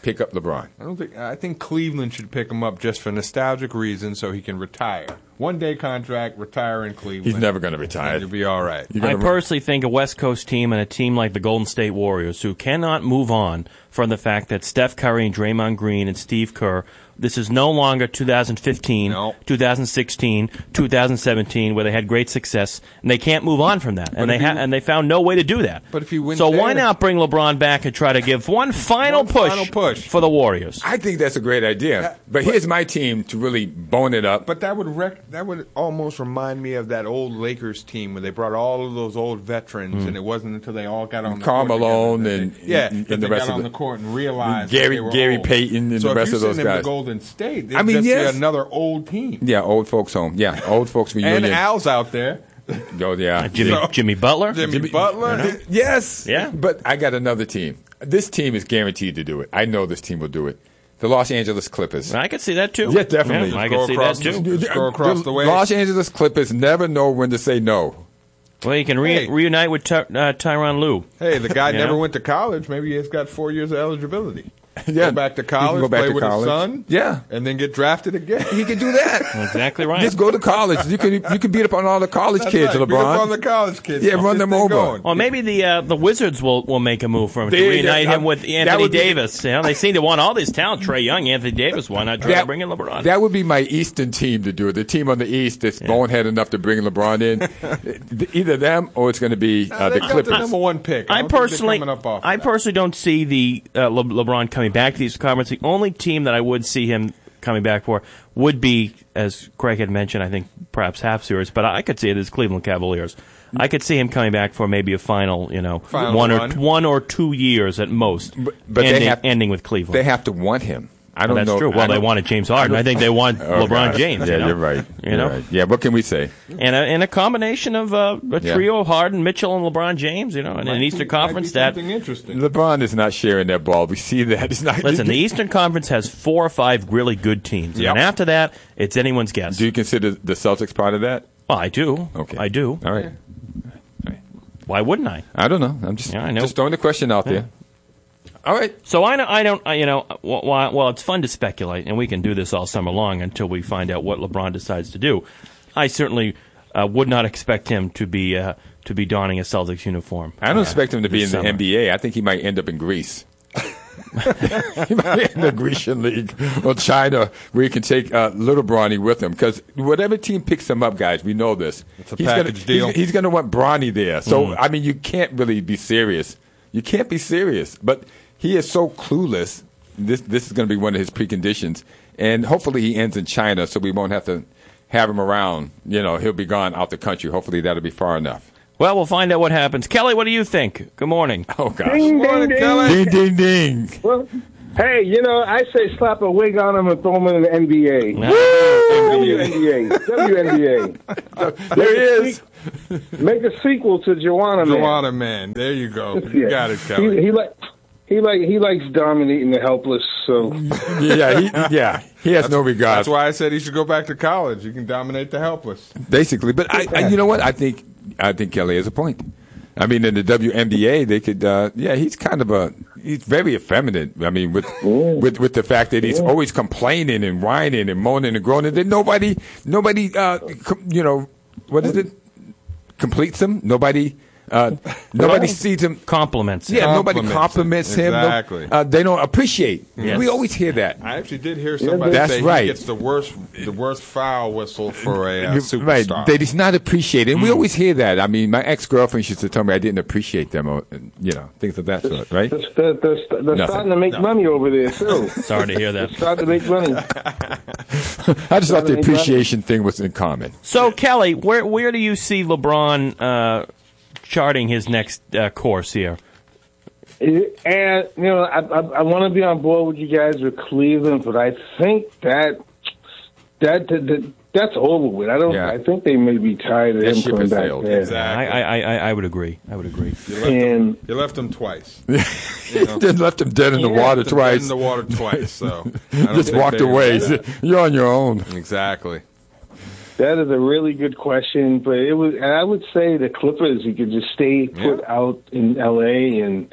pick up LeBron. I don't think. I think Cleveland should pick him up just for nostalgic reasons, so he can retire. One day contract, retire in Cleveland. He's never going to retire. You'll be all right. I personally think a West Coast team and a team like the Golden State Warriors, who cannot move on from the fact that Steph Curry and Draymond Green and Steve Kerr, this is no longer two thousand fifteen, no. two thousand sixteen, two thousand seventeen, where they had great success, and they can't move on from that, and they ha- and they found no way to do that. But if you win, so there, why not bring LeBron back and try to give one final, one push, final push for the Warriors? I think that's a great idea. That, but, but here's my team to really bone it up. But that would rec- that would almost remind me of that old Lakers team where they brought all of those old veterans, Mm. and it wasn't until they all got on the Carl court Malone together, and, they, yeah, and, that and they the rest got of on the, the court and realized Gary that they were Gary old. Payton and so the rest of those if you're sitting in guys. the Golden State, they I mean, just yes. see another old team. Yeah, old folks home. Yeah, old folks reunion. And Al's out there. Oh, yeah. Uh, Jimmy So- Jimmy Butler? Jimmy, Jimmy- Butler. You know? Yes. Yeah. But I got another team. This team is guaranteed to do it. I know this team will do it. The Los Angeles Clippers. I could see that too. Yeah, definitely. Yeah, I Go could see that across too. the- Just go across the way. Los Angeles Clippers never know when to say no. Well, you can re- Hey. reunite with Ty- uh, Tyronn Lue. Hey, the guy You never know? went to college. Maybe he's got four years of eligibility. Yeah. Go back to He can college, go back play to with college. his son, Yeah. and then get drafted again. He can do that. Exactly right. Just go to college. You can you can beat up on all the college That's kids, right. Beat LeBron. up on the college kids. Yeah, Keep run this them thing over. going. Well, maybe the uh, the Wizards will, will make a move for him to They- reunite that- him with that Anthony would be- Davis. You know, they seem to want all this talent. Trey Young, Anthony Davis. Why not try to bring in LeBron? That would be my Eastern team to do it. The team on the East that's bonehead enough to bring LeBron in. Either them or it's going to be uh, they the got Clippers. the number one pick. I, I don't think they're personally, coming up off of I that. personally don't see the uh, Le- LeBron coming back to these conference. The only team that I would see him coming back for would be, as Craig had mentioned, I think perhaps half series, but I could see it as Cleveland Cavaliers. I could see him coming back for maybe a final, you know, Final one run. or one or two years at most, But, but ending, they have, ending with Cleveland. They have to want him. I don't Well, that's know. true. Well, I they don't- wanted James Harden. I think they want Oh, LeBron God. James. Yeah, you know? you're right. You You're know, right. Yeah, what can we say? and a, and a combination of uh, a Yeah. trio of Harden, Mitchell, and LeBron James. You know, in Might an be- Eastern might be Conference that. something interesting. LeBron is not sharing that ball. We see that. It's not. Listen, the Eastern Conference has four or five really good teams, Yep. and after that, it's anyone's guess. Do you consider the Celtics part of that? Well, I do. Okay. I do. All right. Why wouldn't I? I don't know. I'm just Yeah, I know. just throwing the question out Yeah. there. All right. So I don't. I don't. I, you know. Well, well, it's fun to speculate, and we can do this all summer long until we find out what LeBron decides to do. I certainly uh, would not expect him to be uh, to be donning a Celtics uniform. I don't uh, expect him to be in this the summer. N B A. I think he might end up in Greece. He might be in the Grecian League or China, where he can take uh, little Bronny with him. Because whatever team picks him up, guys, we know this. It's a he's package gonna, deal. He's, he's going to want Bronny there. So Mm. I mean, you can't really be serious. You can't be serious. But he is so clueless. This this is going to be one of his preconditions, and hopefully he ends in China, so we won't have to have him around. You know, he'll be gone out the country. Hopefully that'll be far enough. Well, we'll find out what happens. Kelly, what do you think? Good morning. Oh gosh. Ding, Morning, ding, Kelly. Ding ding ding. Well, hey, you know, I say slap a wig on him and throw him in the N B A. W N B A. W N B A. There he is. Make a sequel to Joanna Man. Joanna Man. There you go. You Yeah. got it, Kelly. He, he like he like he likes dominating the helpless. So Yeah, he, yeah. He has no regard. That's why I said he should go back to college. You can dominate the helpless. Basically, but I, I, you know what? I think I think Kelly has a point. I mean, in the W N B A, they could. Uh, yeah, he's kind of a. He's very effeminate. I mean, with with with the fact that he's always complaining and whining and moaning and groaning. That nobody, nobody, uh, com, you know, what is it? Completes him. Nobody. Uh, nobody sees him. Compliments. Yeah, Compliments nobody him. compliments him. No- Exactly. uh, they don't appreciate. Yes. We always hear that. I actually did hear somebody That's say right. he gets the worst the worst foul whistle for a uh, You're right, superstar. that he's not appreciated. And we always hear that. I mean, my ex-girlfriend used to tell me I didn't appreciate them, or, you know, things of that sort, right? they're, they're, they're, they're Nothing. starting to make money over there too. Sorry to hear that. They're starting to make money. I just thought the appreciation thing was in common. So, Kelly, where where do you see LeBron uh, charting his next uh, course here? And you know, I I, I want to be on board with you guys with Cleveland, but I think that that, that, that that's over with. I don't. Yeah. I think they may be tired of That him ship coming has back sailed. there. Exactly. I, I, I, I would agree. I would agree. You left, And- him, you left him twice. Then left him dead in the Yeah, water Left him twice. in the water twice. So I don't Just think walked they away. do that. You're on your own. Exactly. That is a really good question, but it was, and I would say the Clippers. You could just stay put Yeah. out in L A and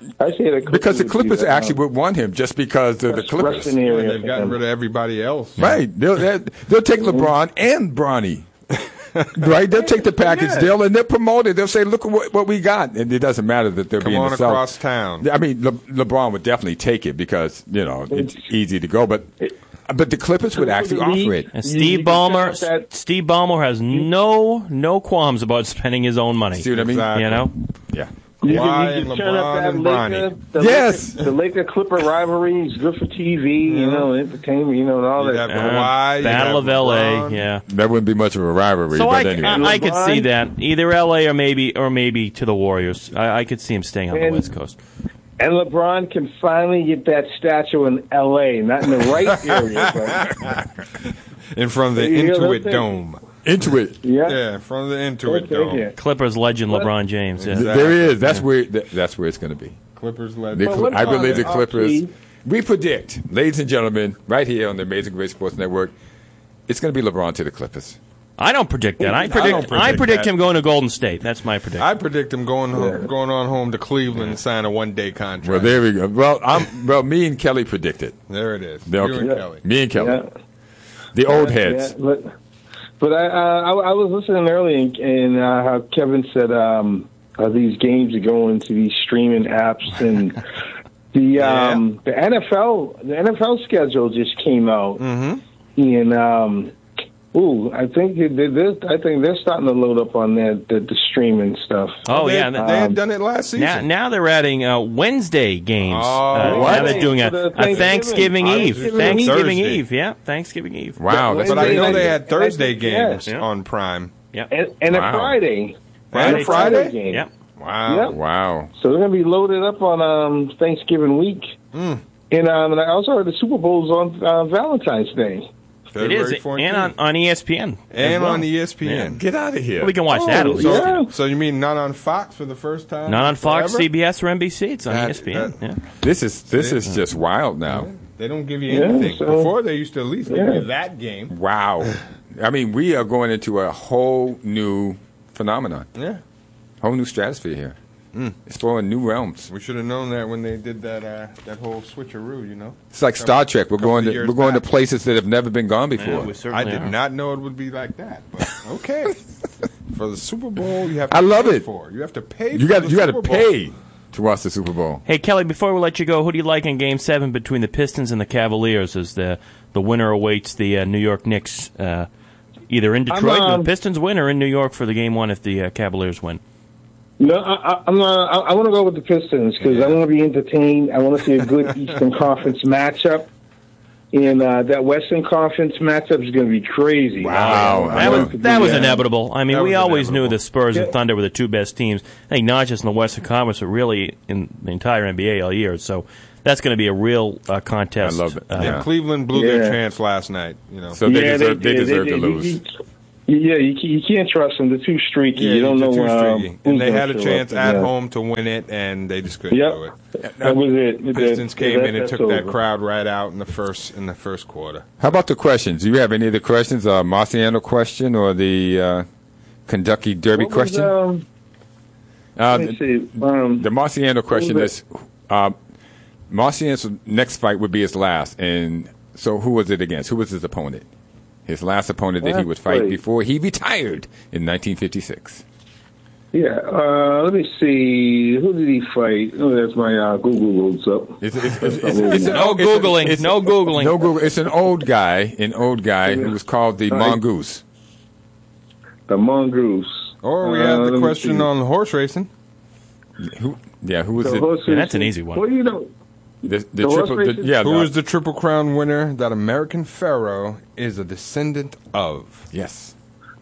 I say the Clippers because the would Clippers do that, actually um, would want him just because they're the Clippers. resting area They've for gotten him. rid of everybody else. Right. They'll, they'll, they'll take LeBron and Bronny. Right? They'll take the package Yeah. deal and they'll promote it. They'll say, look at what, what we got. And it doesn't matter that they'll Come be in on the South. across town. I mean, Le- LeBron would definitely take it because, you know, it's easy to go. But but the Clippers would actually offer it. And Steve Ballmer, Steve Ballmer has no no qualms about spending his own money. See what I mean? Exactly. You know? Yeah. You Kawhi can, you and can turn up LeBron that and Laker, Bronny. the Yes. Laker, the Laker Clipper rivalry is good for T V, you know, entertainment, you know, and all You'd that. have Uh, Kawhi, you'd Battle have of L A, LeBron. yeah. That wouldn't be much of a rivalry. So but I, anyway. I, I could LeBron? see that either L A or maybe or maybe to the Warriors. I, I could see him staying on the And- West Coast. And LeBron can finally get that statue in L A, not in the right area, but in front of the You hear Intuit those Dome. Intuit. yeah. Yeah, in front of the Intuit Okay, Dome. yeah. Clippers legend LeBron James. Yeah. Exactly. There is. That's where th- that's where it's going to be. Clippers led. The But Cl- what I about believe the the Clippers. offseason? We predict, ladies and gentlemen, right here on the Amazing Grace Sports Network, it's going to be LeBron to the Clippers. I don't predict that. I predict. I, don't predict predict that. him going to Golden State. That's my prediction. I predict him going home, going on home to Cleveland and sign a one day contract. Well, there we go. Well, I'm well. Me and Kelly predicted. There it is. They'll- You and Yeah. Kelly. Me and Kelly, Yeah. the old Yeah, heads. yeah, but but I, uh, I I was listening earlier and, and uh, how Kevin said um, uh, these games are going to these streaming apps and the um, the N F L the N F L schedule just came out Mm-hmm. and um, ooh I think they, they're I think they're starting to load up on that the, the streaming stuff. Oh they, yeah, they um, had done it last season. Now, now they're adding uh, Wednesday games. Oh, uh, what? now they're doing a, For the a Thanksgiving Thanksgiving. Eve. Thanksgiving Thanksgiving Thursday. Eve. Yeah, Thanksgiving Eve. Wow, that's but I know Wednesday they night. had Thursday And I think- games yeah. on Prime. Yeah. And, and Wow. a Friday. And And a Friday? game. Yeah. Wow. Yep. wow. So they're going to be loaded up on um, Thanksgiving week. Mm. And, um, and I also heard the Super Bowl's on uh, Valentine's Day. It is, February fourteenth. and on, on E S P N. as And well. on E S P N. Get out of here. Well, we can watch that at Oh, least. yeah. So you mean not on Fox for the first time? Not on Fox, forever? C B S, or N B C. It's on That- E S P N. that- yeah. This is this is just wild now. They don't give you Yeah, anything. so- Before they used to at least give Yeah. you that game. Wow. I mean, we are going into a whole new phenomenon, Yeah. whole new stratosphere here. Mm. Exploring new realms. We should have known that when they did that uh, that whole switcheroo, you know. It's like Star Trek. We're Couple going of to years we're going back. to places that have never been gone before. Yeah, we I certainly did are. not know it would be like that, but okay. For the Super Bowl, you have to I love pay it. for. You have to pay You for got the you got to Super Bowl. pay to watch the Super Bowl. Hey, Kelly, before we let you go, who do you like in Game seven between the Pistons and the Cavaliers as the, the winner awaits the uh, New York Knicks, uh, either in Detroit, I'm, um, the Pistons win, or in New York for the Game one if the uh, Cavaliers win? No, I, I, I'm not, I, I want to go with the Pistons because I want to be entertained. I want to see a good Eastern Conference matchup. And uh, that Western Conference matchup is going to be crazy. Wow. I That want was, it to that be, was uh, inevitable. I mean, That we was always inevitable. knew the Spurs and Yeah. Thunder were the two best teams. I think not just in the Western Conference, but really in the entire N B A all year. So that's going to be a real uh, contest. I love it. Uh, And Yeah. Cleveland blew Yeah. their chance last night. You know. So they Yeah, deserve they, did. deserve They- to they- lose. you- Yeah, you, ca- you can't trust them. They're too streaky. Yeah, you don't they're know too um, streaky. who's And they gonna had a show chance up. at Yeah. home to win it, and they just couldn't Yep. do it. That was it. The Pistons That- came that- in and that's took that over. crowd right out in the first in the first quarter. How about the questions? Do you have any of the questions? Uh, Marciano question or the uh, Kentucky Derby What was, question? um, Uh, let me see. Um, the Marciano question was is, uh, Marciano's next fight would be his last, and so who was it against? Who was his opponent? His last opponent that he would fight Right. before he retired in nineteen fifty-six. Yeah, uh, let me see. Who did he fight? Oh, that's my uh, Google loads up. It's, it's, it's, That's it's, not it's an No old- it's a- Googling. it's- No Googling. No Google. It's an old guy, an old guy who was called the Right. Mongoose. The Mongoose. Or we Uh, had let the me question see. on horse racing. Who? Yeah, who was The it? horse Yeah, that's racing- an easy one. Well, you know, The, the the horse triple. The, racing? yeah. Who the- is the Triple Crown winner that American Pharaoh is a descendant of? Yes.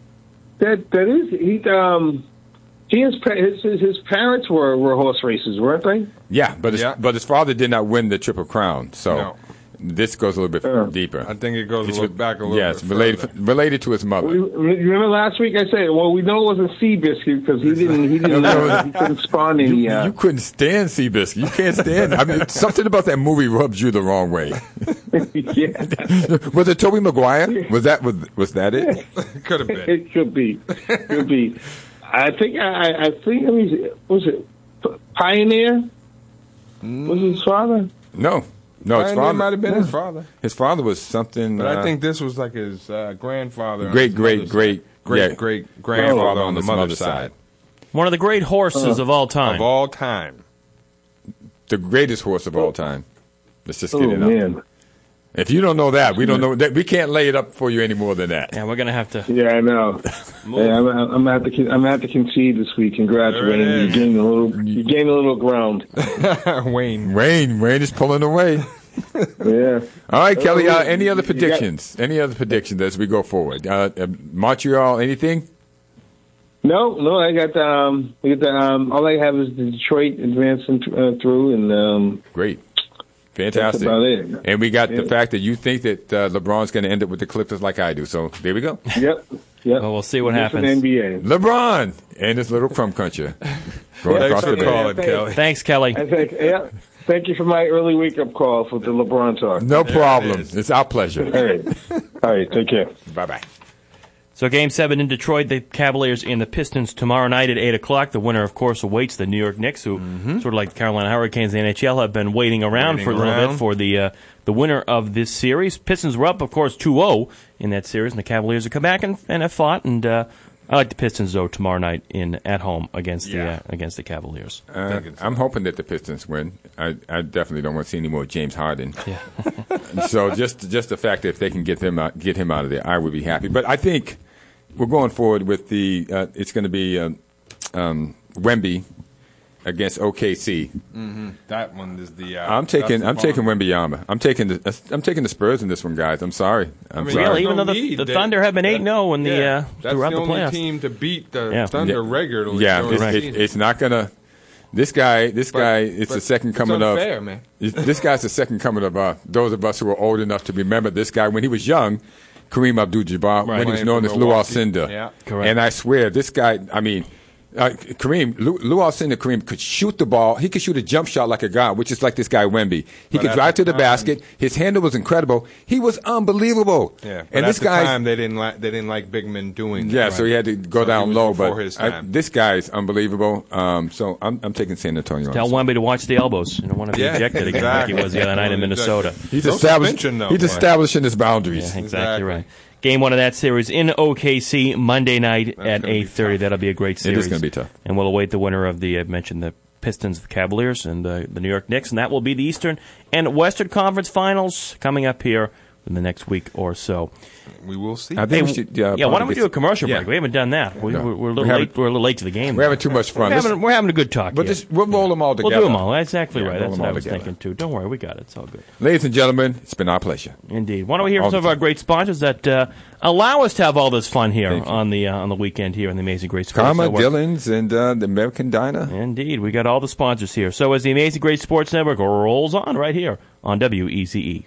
that that is he. Um, he his, pa- his his his parents were, were horse racers, weren't they? Yeah, but his, Yeah. but his father did not win the Triple Crown, so No. this goes a little bit Uh, deeper. I think it goes a It's little re- back a little yes, bit. related further. related to his mother. You remember last week I said, well, we know it wasn't Seabiscuit because he didn't he didn't uh, he couldn't spawn any. You, Uh, you couldn't stand Seabiscuit. You can't stand. I mean, something about that movie rubs you the wrong way. yeah, Was it Tobey Maguire? Was that was was that it? Could have been. it could be, could be. I think I I I think let me see, was it P- Pioneer? Was it his father? No. No, his Ryan father. Day might have been his father. His father was something. But uh, I think this was like his uh, grandfather. on great, his great, mother's great, side. great, yeah, great grandfather oh, on the his mother's side. One of the great horses Uh, of all time. Of all time. The greatest horse of all time. Let's just Oh, get it out. man. If you don't know that, we don't know that. We can't lay it up for you any more than that. Yeah, we're gonna have to. Yeah, I know. yeah, I'm, I'm gonna have to. con- I'm gonna have to concede this week. Congrats, There it Wayne. You is. gained a little. You gained a little ground. Wayne. Wayne, Wayne is pulling away. Yeah. All right, Kelly. Uh, any You other got- predictions? Any other predictions as we go forward? Uh, uh, Montreal, anything? No, no. I got. Um, we got the. Um, all I have is the Detroit advancing uh, through, and um, Great. Fantastic. That's about it. And we got the Yeah. fact that you think that uh, LeBron's going to end up with the Clippers like I do. So there we go. Yep. Yep. Well, we'll see what Different happens. N B A. LeBron and his little crumb cruncher going Yeah, across thanks the for bay. calling, Kelly. Thanks, Kelly. I think. Yeah. Thank you for my early wake up call for the LeBron talk. No problem. It's our pleasure. All right. All right. Take care. Bye bye. So Game seven in Detroit, the Cavaliers and the Pistons tomorrow night at eight o'clock. The winner, of course, awaits the New York Knicks, who, sort of like the Carolina Hurricanes, the N H L, have been waiting around Waiting for a little around. bit for the uh, the winner of this series. Pistons were up, of course, two oh in that series, and the Cavaliers have come back and, and have fought. And uh, I like the Pistons, though, tomorrow night in at home against Yeah. the uh, against the Cavaliers. Uh, I'm hoping that the Pistons win. I, I definitely don't want to see any more James Harden. Yeah. So just just the fact that if they can get him out, get him out of there, I would be happy. But I think we're going forward with the. Uh, it's going to be um, um, Wemby against O K C. Mm-hmm. That one is the. Uh, I'm taking. that's the I'm fun. taking Wembyama. I'm taking the. I'm taking the Spurs in this one, guys. I'm sorry. I'm I mean, sorry. Really, even no though the, need. the They- Thunder have been eight and oh in the Yeah. uh, That's throughout the the only playoffs. team to beat the Yeah. Thunder Yeah. regularly. Yeah, during it's, the it, season. it's not gonna. This guy, this But- guy, it's but the second it's coming unfair, of. man. it's- This guy's the second coming of uh, those of us who are old enough to remember this guy when he was young, Kareem Abdul-Jabbar, when he was Playing known for as Lou Milwaukee. Alcindor. Yeah. Correct. And I swear, this guy, I mean. Uh, Kareem, Lou, Lou Alcindor Kareem could shoot the ball. He could shoot a jump shot like a guy, which is like this guy Wemby. He But could at drive the to the time- basket. His handle was incredible. He was unbelievable. Yeah, but and at this the guy, time they didn't like they didn't like big men doing that. yeah, so he had to go So he down was low. before But his I, time. this guy is unbelievable. Um, so I'm, I'm taking San Antonio. on Tell this one. Wemby to watch the elbows. You don't want to be Yeah, ejected again exactly. like he was the other night in Exactly. Minnesota. He's No established. suspension, though. He's establishing his boundaries. Yeah, exactly, Exactly. right. Game one of that series in O K C Monday night That's at gonna be eight thirty. tough. That'll be a great It series. is gonna be tough. And we'll await the winner of the, I mentioned the Pistons, the Cavaliers, and the, the New York Knicks. And that will be the Eastern and Western Conference Finals coming up here in the next week or so. We will see. I think Hey, we should. Uh, yeah, why don't probably we get- do a commercial Yeah. break? We haven't done that. We, No. we're, we're a We're little having- late. We're a little late to the game. We're having too much fun. We're Let's- having, we're having a good talk We'll here. just we'll roll them all We'll together. do them all. That's exactly Yeah, right. roll That's them what I all was together. thinking, too. Don't worry. We got it. It's all good. Ladies and gentlemen, it's been our pleasure. Indeed. Why don't we hear All from some the of our time. great sponsors that uh, allow us to have all this fun here Thank you. on the uh, on the weekend here in the Amazing Great Sports Karma, Network. Dillon's, and uh, the American Diner. Indeed. We got all the sponsors here. So as the Amazing Great Sports Network rolls on right here on W E Z E.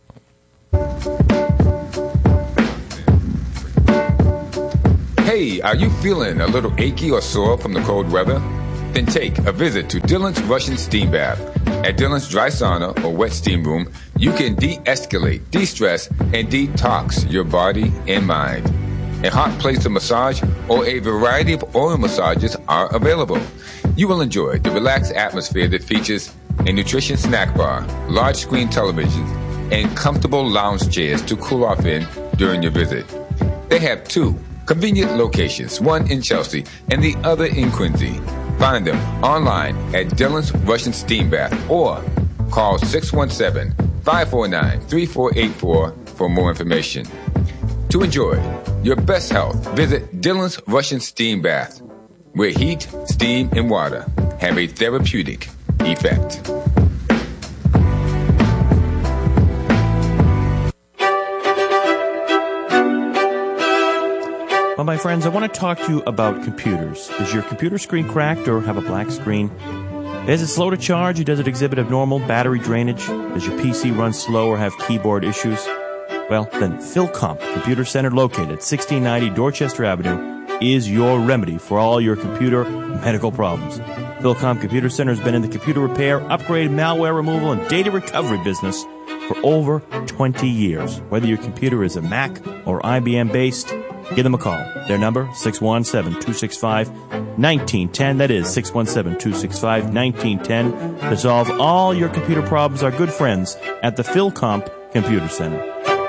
Hey, are you feeling a little achy or sore from the cold weather? Then take a visit to Dillon's Russian Steam Bath. At Dillon's Dry Sauna or Wet Steam Room, you can de-escalate, de-stress, and detox your body and mind. A hot place to massage or a variety of oil massages are available. You will enjoy the relaxed atmosphere that features a nutritious snack bar, large screen televisions, and comfortable lounge chairs to cool off in during your visit. They have two convenient locations, one in Chelsea and the other in Quincy. Find them online at Dillon's Russian Steam Bath or call six one seven, five four nine, three four eight four for more information. To enjoy your best health, visit Dillon's Russian Steam Bath, where heat, steam, and water have a therapeutic effect. Well, my friends, I want to talk to you about computers. Is your computer screen cracked or have a black screen? Is it slow to charge or does it exhibit abnormal battery drainage? Does your P C run slow or have keyboard issues? Well, then Philcomp Computer Center, located at sixteen ninety Dorchester Avenue, is your remedy for all your computer medical problems. Philcomp Computer Center has been in the computer repair, upgrade, malware removal, and data recovery business for over twenty years. Whether your computer is a Mac or I B M based, give them a call. Their number, six one seven, two six five, one nine one zero. That is six one seven, two six five, one nine one zero. To solve all your computer problems, our good friends at the PhilComp Computer Center.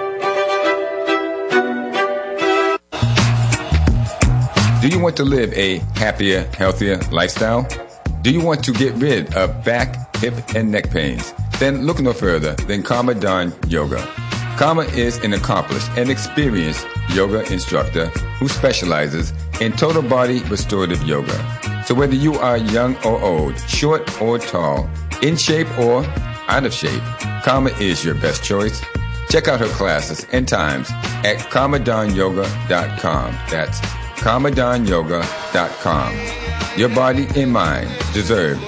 Do you want to live a happier, healthier lifestyle? Do you want to get rid of back, hip, and neck pains? Then look no further than Karma Don Yoga. Karma is an accomplished and experienced yoga instructor who specializes in total body restorative yoga. So whether you are young or old, short or tall, in shape or out of shape, Karma is your best choice. Check out her classes and times at karma don yoga dot com. That's karma don yoga dot com. Your body and mind deserve